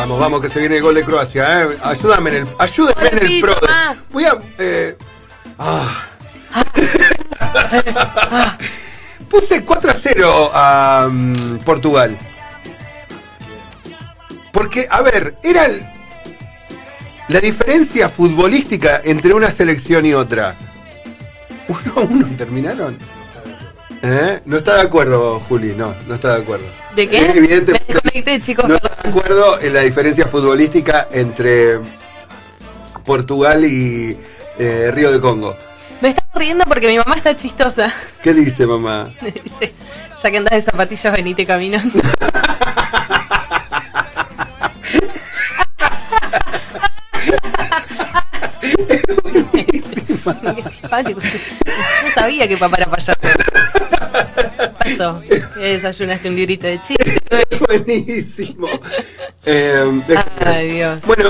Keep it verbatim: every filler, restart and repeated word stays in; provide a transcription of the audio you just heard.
Vamos, vamos, que se viene el gol de Croacia, ¿eh? Ayúdame en el, ayúdame en el pro. Voy a... Eh, ah. Puse cuatro a cero a um, Portugal. Porque, a ver, era el, la diferencia futbolística entre una selección y otra. Uno a uno terminaron. ¿Eh? No está de acuerdo, Juli, no, no está de acuerdo. ¿De qué? Evidentemente, Me desconecté, chicos. no está de acuerdo en la diferencia futbolística entre Portugal y eh, Río de Congo. Me estaba riendo porque mi mamá está chistosa. ¿Qué dice, mamá? Me dice, ya que andás de zapatillas, venite caminando. No sabía que papá era payaso. ¿Qué pasó? ¿Desayunaste un librito de chiste? Buenísimo. Eh, Ay, Dios. Bueno.